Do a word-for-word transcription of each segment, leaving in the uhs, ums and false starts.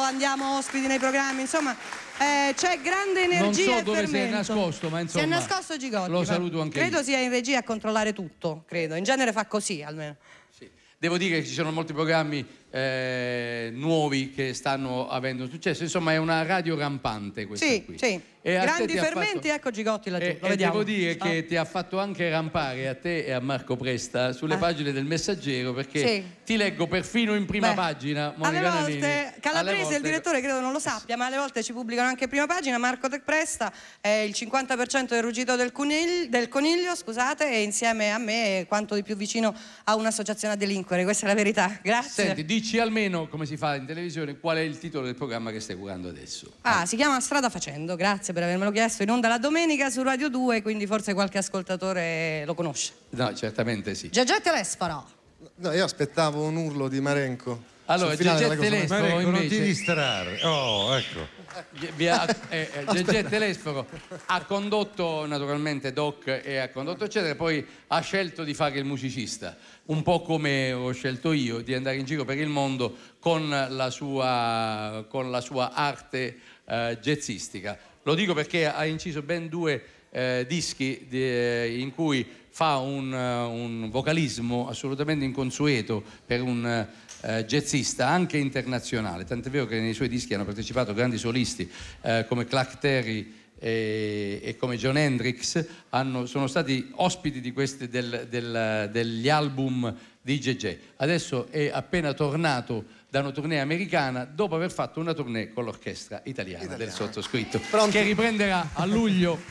mandiamo ospiti nei programmi, insomma eh, c'è grande energia. Non so e dove fermento. si è nascosto, ma insomma. Si è nascosto Gigotti. Lo saluto anche credo io. sia in regia a controllare tutto, credo. In genere fa così almeno. Sì. Devo dire che ci sono molti programmi eh, nuovi che stanno avendo successo, insomma è una radio rampante questa Sì, qui. sì. E a te Grandi ti ha fermenti, fatto- ecco Gigotti laggiù, E, lo e vediamo. devo dire Ah. che ti ha fatto anche rampare a te e a Marco Presta sulle Ah. pagine del Messaggero, perché Sì. ti leggo perfino in prima Beh, pagina, Monica alle Nanini. volte Calabrese, Alle volte- il direttore, credo non lo sappia, ma alle volte ci pubblicano anche in prima pagina. Marco Te Presta è il cinquanta per cento del ruggito del coniglio, del coniglio scusate, e insieme a me è quanto di più vicino a un'associazione a delinquere, questa è la verità. Grazie. Senti, dici almeno, come si fa in televisione, qual è il titolo del programma che stai curando adesso? Ah, si chiama Strada Facendo, grazie per avermelo chiesto, in onda la domenica su Radio due, quindi forse qualche ascoltatore lo conosce. No, certamente sì. Gegè Telesforo. No, io aspettavo un urlo di Marenco. Allora, sul finale Gegè della cosa. Telesforo Marenco, non ti invece distrarre. Oh, ecco. vi ha- eh, eh, Gegè Telesforo ha condotto naturalmente Doc e ha condotto eccetera, poi ha scelto di fare il musicista, un po' come ho scelto io, di andare in giro per il mondo con la sua, con la sua arte eh, jazzistica. Lo dico perché ha inciso ben due eh, dischi di, eh, in cui fa un, uh, un vocalismo assolutamente inconsueto per un uh, jazzista anche internazionale, tant'è vero che nei suoi dischi hanno partecipato grandi solisti uh, come Clark Terry e, e come John Hendrix, hanno, sono stati ospiti di questi, del, del, degli album di Gegè. Adesso è appena tornato da una tournée americana dopo aver fatto una tournée con l'orchestra italiana, italiana. del sottoscritto, Pronti? che riprenderà a luglio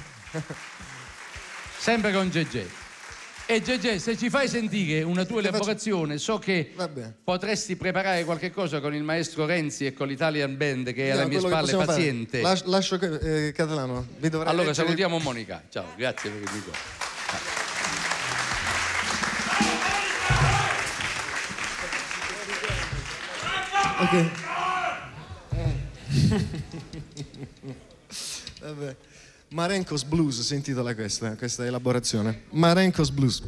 sempre con Gegè. E Gegè, se ci fai sentire una tua elaborazione, so che potresti preparare qualche cosa con il maestro Renzi e con l'Italian Band che è alle mie spalle paziente. Las- lascio eh, Catalano. Vi dovrà Allora leggere... salutiamo Monica. Ciao, grazie per il microfono. Ok. Vabbè. Marenco's Blues si intitola questa, questa elaborazione. Marenco's Blues.